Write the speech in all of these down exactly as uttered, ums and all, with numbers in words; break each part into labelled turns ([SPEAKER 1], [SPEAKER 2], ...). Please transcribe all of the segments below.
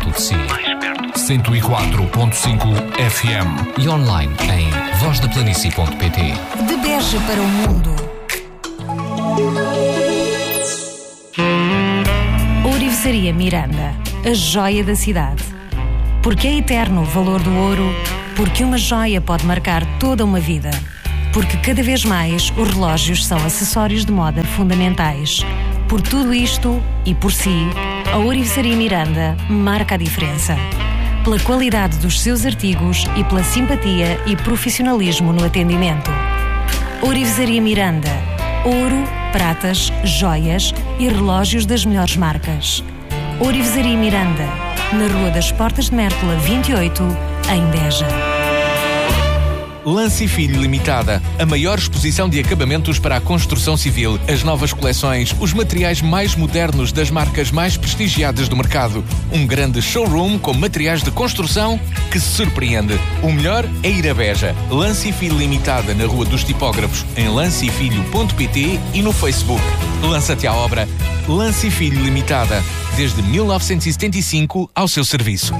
[SPEAKER 1] perto de si.
[SPEAKER 2] cento e quatro ponto cinco F M
[SPEAKER 1] e online em voz da planície ponto pt.
[SPEAKER 3] De Beja para o mundo. Ourivesaria Miranda, a joia da cidade. Porque é eterno o valor do ouro, porque uma joia pode marcar toda uma vida. Porque cada vez mais os relógios são acessórios de moda fundamentais. Por tudo isto e por si, a Ourivesaria Miranda marca a diferença. Pela qualidade dos seus artigos e pela simpatia e profissionalismo no atendimento. Ourivesaria Miranda. Ouro, pratas, joias e relógios das melhores marcas. Ourivesaria Miranda, na Rua das Portas de Mértola vinte e oito, em Beja.
[SPEAKER 4] Lance e Filho Limitada, a maior exposição de acabamentos para a construção civil, as novas coleções, os materiais mais modernos das marcas mais prestigiadas do mercado. Um grande showroom com materiais de construção que se surpreende. O melhor é ir a Beja. Lance e Filho Limitada, na Rua dos Tipógrafos, em lance e filho ponto pt e no Facebook. Lança-te à obra. Lance e Filho Limitada, desde mil novecentos e setenta e cinco ao seu serviço.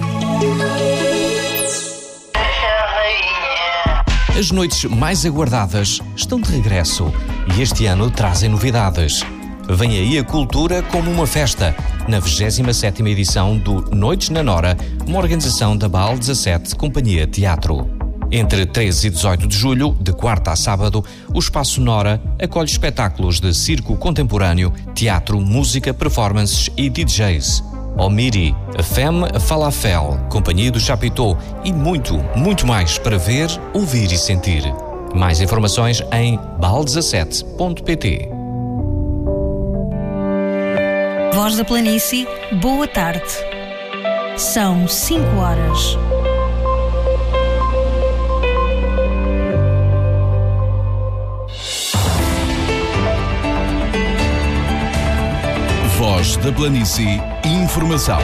[SPEAKER 1] As noites mais aguardadas estão de regresso e este ano trazem novidades. Vem aí a cultura como uma festa, na vigésima sétima edição do Noites na Nora, uma organização da Baal dezassete Companhia Teatro. Entre treze e dezoito de julho, de quarta a sábado, o Espaço Nora acolhe espetáculos de circo contemporâneo, teatro, música, performances e D Js. Omiri, a Femme Falafel, Companhia do Chapitão e muito, muito mais para ver, ouvir e sentir. Mais informações em baal dezassete ponto pt.
[SPEAKER 3] Voz da Planície, boa tarde. São cinco horas.
[SPEAKER 2] Voz da Planície, informação.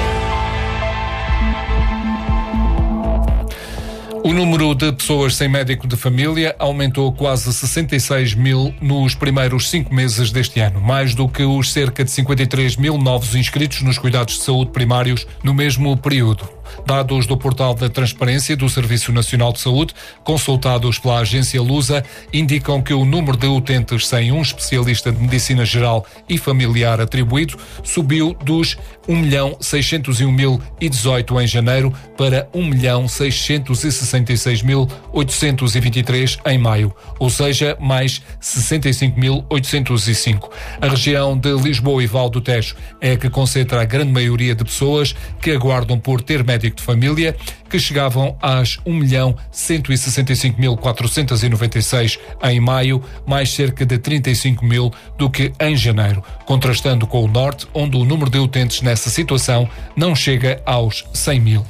[SPEAKER 2] O número de pessoas sem médico de família aumentou quase sessenta e seis mil nos primeiros cinco meses deste ano, mais do que os cerca de cinquenta e três mil novos inscritos nos cuidados de saúde primários no mesmo período. Dados do portal da Transparência do Serviço Nacional de Saúde, consultados pela agência Lusa, indicam que o número de utentes sem um especialista de medicina geral e familiar atribuído subiu dos um milhão seiscentos e um mil e dezoito em janeiro para um milhão seiscentos e sessenta e seis mil oitocentos e vinte e três em maio, ou seja, mais sessenta e cinco mil oitocentos e cinco. A região de Lisboa e Val do Tejo é a que concentra a grande maioria de pessoas que aguardam por ter médico de família, que chegavam às um milhão cento e sessenta e cinco mil quatrocentos e noventa e seis em maio, mais cerca de trinta e cinco mil do que em janeiro, contrastando com o Norte, onde o número de utentes nessa situação não chega aos cem mil.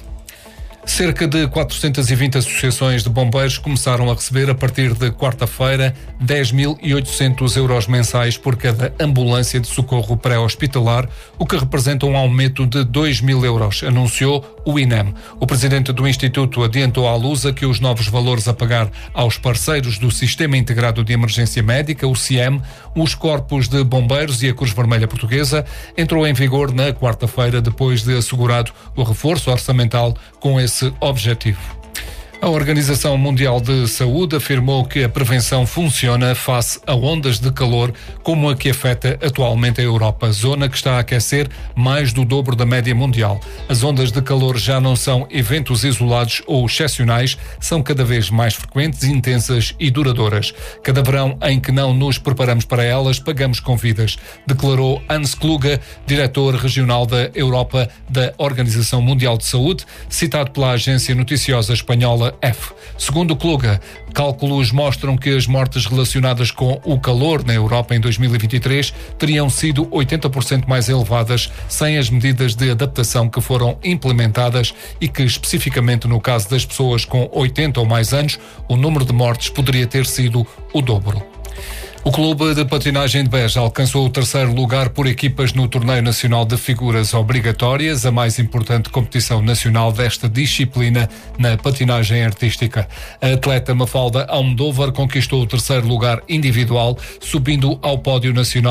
[SPEAKER 2] Cerca de quatrocentas e vinte associações de bombeiros começaram a receber, a partir de quarta-feira, dez mil e oitocentos euros mensais por cada ambulância de socorro pré-hospitalar, o que representa um aumento de dois mil euros, anunciou o I N E M. O presidente do Instituto adiantou à Lusa que os novos valores a pagar aos parceiros do Sistema Integrado de Emergência Médica, o S I E M, os Corpos de Bombeiros e a Cruz Vermelha Portuguesa, entrou em vigor na quarta-feira, depois de assegurado o reforço orçamental com esse objetivo. A Organização Mundial de Saúde afirmou que a prevenção funciona face a ondas de calor como a que afeta atualmente a Europa, zona que está a aquecer mais do dobro da média mundial. As ondas de calor já não são eventos isolados ou excepcionais, são cada vez mais frequentes, intensas e duradouras. Cada verão em que não nos preparamos para elas, pagamos com vidas, declarou Hans Kluge, diretor regional da Europa da Organização Mundial de Saúde, citado pela agência noticiosa espanhola F. Segundo Kluge, cálculos mostram que as mortes relacionadas com o calor na Europa em dois mil e vinte e três teriam sido oitenta por cento mais elevadas sem as medidas de adaptação que foram implementadas e que, especificamente no caso das pessoas com oitenta ou mais anos, o número de mortes poderia ter sido o dobro. O Clube de Patinagem de Beja alcançou o terceiro lugar por equipas no Torneio Nacional de Figuras Obrigatórias, a mais importante competição nacional desta disciplina na patinagem artística. A atleta Mafalda Almodóvar conquistou o terceiro lugar individual, subindo ao pódio nacional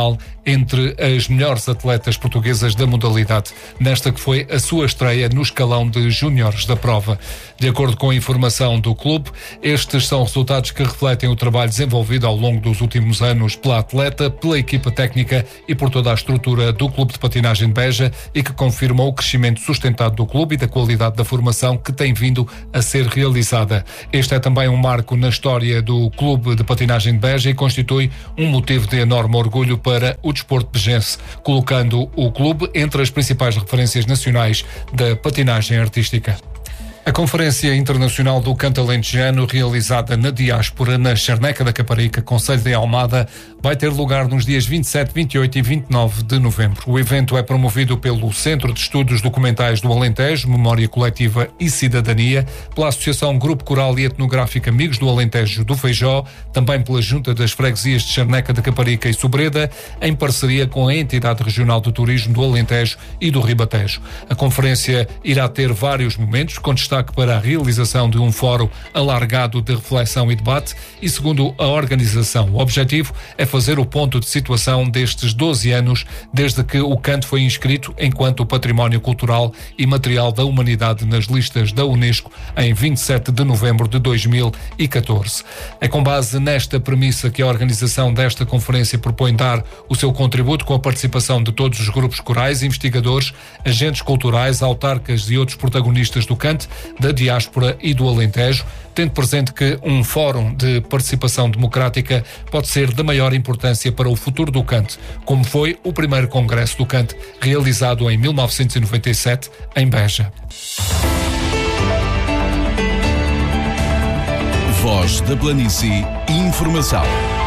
[SPEAKER 2] entre as melhores atletas portuguesas da modalidade, nesta que foi a sua estreia no escalão de júniores da prova. De acordo com a informação do clube, estes são resultados que refletem o trabalho desenvolvido ao longo dos últimos anos pela atleta, pela equipa técnica e por toda a estrutura do Clube de Patinagem de Beja e que confirmam o crescimento sustentado do clube e da qualidade da formação que tem vindo a ser realizada. Este é também um marco na história do Clube de Patinagem de Beja e constitui um motivo de enorme orgulho para o desporto bejense, colocando o clube entre as principais referências nacionais da patinagem artística. A Conferência Internacional do Canto Alentejano, realizada na diáspora, na Charneca da Caparica, concelho de Almada, vai ter lugar nos dias vinte e sete, vinte e oito e vinte e nove de novembro. O evento é promovido pelo Centro de Estudos Documentais do Alentejo, Memória Coletiva e Cidadania, pela Associação Grupo Coral e Etnográfico Amigos do Alentejo do Feijó, também pela Junta das Freguesias de Charneca da Caparica e Sobreda, em parceria com a Entidade Regional do Turismo do Alentejo e do Ribatejo. A conferência irá ter vários momentos, com destaque para a realização de um fórum alargado de reflexão e debate e, segundo a organização, o objetivo é fazer o ponto de situação destes doze anos desde que o canto foi inscrito enquanto património cultural e material da humanidade nas listas da Unesco em vinte e sete de novembro de dois mil e catorze. É com base nesta premissa que a organização desta conferência propõe dar o seu contributo com a participação de todos os grupos corais, investigadores, agentes culturais, autarcas e outros protagonistas do canto, da diáspora e do Alentejo, tendo presente que um fórum de participação democrática pode ser de maior importância para o futuro do canto, como foi o primeiro Congresso do Canto, realizado em mil novecentos e noventa e sete, em Beja.
[SPEAKER 5] Voz da Planície, informação.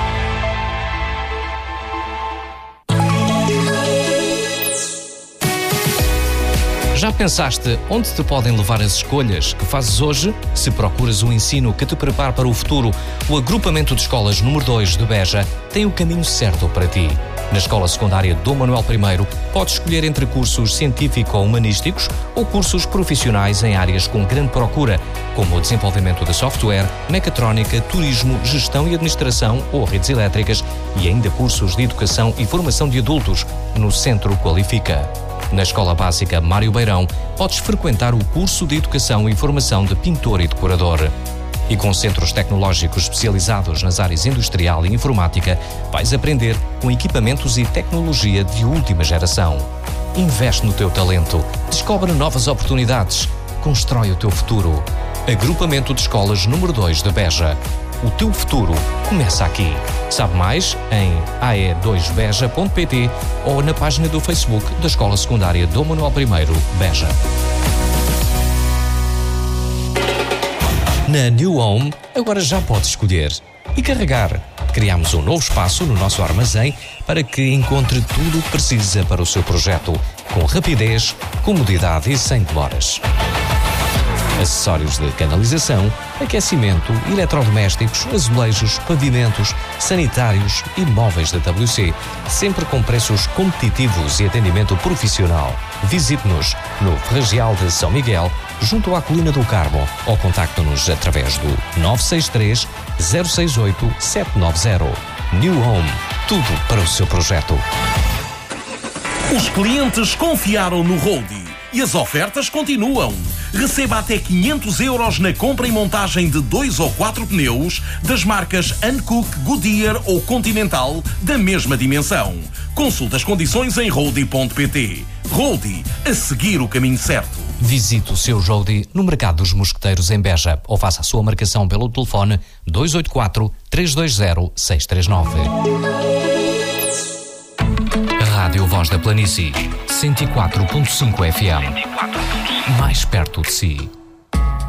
[SPEAKER 1] Já pensaste onde te podem levar as escolhas que fazes hoje? Se procuras um ensino que te prepare para o futuro, o Agrupamento de Escolas número dois de Beja tem o caminho certo para ti. Na Escola Secundária Dom Manuel I, podes escolher entre cursos científico-humanísticos ou cursos profissionais em áreas com grande procura, como o desenvolvimento de software, mecatrónica, turismo, gestão e administração ou redes elétricas e ainda cursos de educação e formação de adultos no Centro Qualifica. Na Escola Básica Mário Beirão, podes frequentar o curso de Educação e Formação de Pintor e Decorador. E com centros tecnológicos especializados nas áreas industrial e informática, vais aprender com equipamentos e tecnologia de última geração. Investe no teu talento, descobre novas oportunidades, constrói o teu futuro. Agrupamento de Escolas número dois de Beja. O teu futuro começa aqui. Sabe mais em a e dois beja ponto pt ou na página do Facebook da Escola Secundária Dom Manuel I, Beja. Na New Home, agora já podes escolher e carregar. Criámos um novo espaço no nosso armazém para que encontre tudo o que precisa para o seu projeto, com rapidez, comodidade e sem demoras. Acessórios de canalização, aquecimento, eletrodomésticos, azulejos, pavimentos, sanitários e móveis da W C, sempre com preços competitivos e atendimento profissional. Visite-nos no Ferragial de São Miguel, junto à Colina do Carmo, ou contacte-nos através do nove seis três, zero seis oito, sete nove zero. New Home, tudo para o seu projeto.
[SPEAKER 6] Os clientes confiaram no Roldie e as ofertas continuam. Receba até quinhentos euros na compra e montagem de dois ou quatro pneus das marcas Hankook, Goodyear ou Continental da mesma dimensão. Consulte as condições em roldie ponto pt. Roldie, a seguir o caminho certo.
[SPEAKER 1] Visite o seu Roldie no Mercado dos Mosqueteiros em Beja ou faça a sua marcação pelo telefone dois oito quatro, três dois zero, seis três nove. Rádio Voz da Planície, cento e quatro ponto cinco F M. Mais perto de si.